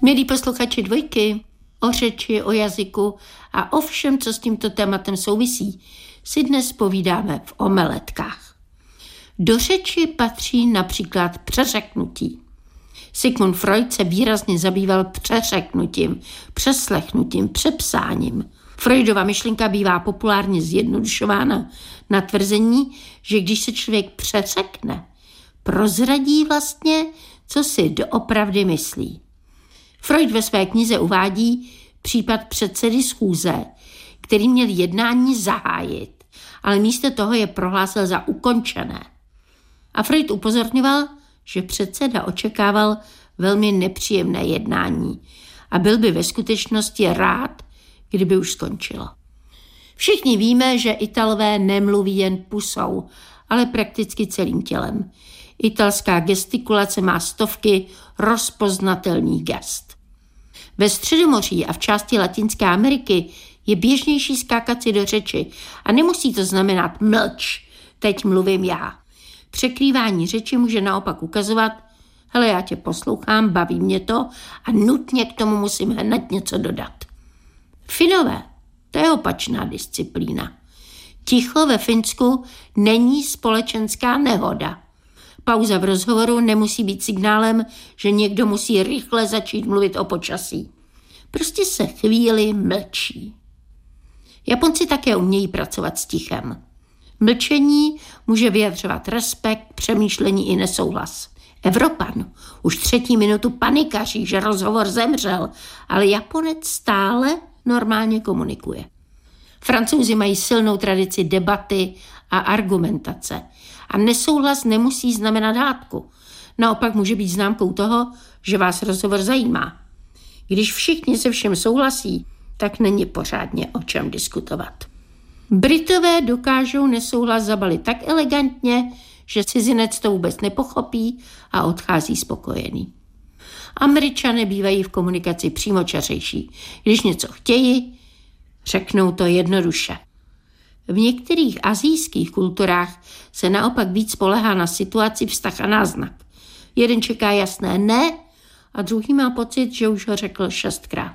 Milí posluchači Dvojky, o řeči, o jazyku a o všem, co s tímto tématem souvisí, si dnes povídáme v omeletkách. Do řeči patří například přeřeknutí. Sigmund Freud se výrazně zabýval přeřeknutím, přeslechnutím, přepsáním. Freudova myšlenka bývá populárně zjednodušována na tvrzení, že když se člověk přeřekne, prozradí vlastně, co si doopravdy myslí. Freud ve své knize uvádí případ předsedy schůze, který měl jednání zahájit, ale místo toho je prohlásil za ukončené. A Freud upozorňoval, že předseda očekával velmi nepříjemné jednání a byl by ve skutečnosti rád, kdyby už skončilo. Všichni víme, že Italové nemluví jen pusou, ale prakticky celým tělem. Italská gestikulace má stovky rozpoznatelných gest. Ve Středomoří a v části Latinské Ameriky je běžnější skákat si do řeči a nemusí to znamenat mlč, teď mluvím já. Překrývání řeči může naopak ukazovat, hele, já tě poslouchám, baví mě to a nutně k tomu musím hned něco dodat. Finové, to je opačná disciplína. Ticho ve Finsku není společenská nehoda. Pauza v rozhovoru nemusí být signálem, že někdo musí rychle začít mluvit o počasí. Prostě se chvíli mlčí. Japonci také umějí pracovat s tichem. Mlčení může vyjadřovat respekt, přemýšlení i nesouhlas. Evropan už 3. minutu panikaří, že rozhovor zemřel, ale Japonec stále normálně komunikuje. Francouzi mají silnou tradici debaty a argumentace. A nesouhlas nemusí znamenat hádku. Naopak může být známkou toho, že vás rozhovor zajímá. Když všichni se všem souhlasí, tak není pořádně o čem diskutovat. Britové dokážou nesouhlas zabalit tak elegantně, že cizinec to vůbec nepochopí a odchází spokojený. Američané bývají v komunikaci přímočařejší. Když něco chtějí, řeknou to jednoduše. V některých asijských kulturách se naopak víc spoléhá na situaci, vztah a náznak. Jeden čeká jasné ne a druhý má pocit, že už ho řekl 6krát.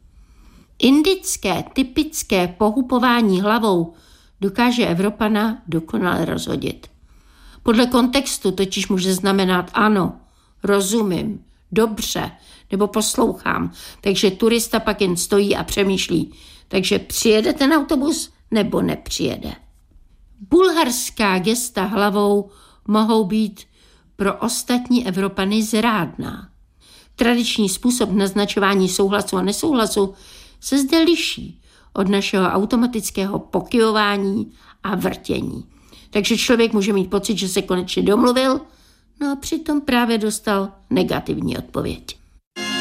Indické typické pohupování hlavou dokáže Evropana dokonale rozhodit. Podle kontextu totiž může znamenat ano, rozumím, dobře nebo poslouchám, takže turista pak jen stojí a přemýšlí, takže přijede ten autobus nebo nepřijede. Bulharská gesta hlavou mohou být pro ostatní Evropany zrádná. Tradiční způsob naznačování souhlasu a nesouhlasu se zde liší od našeho automatického pokyvování a vrtění. Takže člověk může mít pocit, že se konečně domluvil, no a přitom právě dostal negativní odpověď.